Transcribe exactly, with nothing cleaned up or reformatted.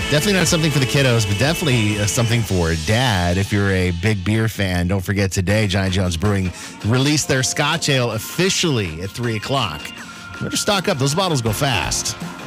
Definitely not something for the kiddos, but definitely uh, something for dad. If you're a big beer fan, don't forget today, Johnny Jones Brewing released their Scotch Ale officially at three o'clock. Better stock up. Those bottles go fast.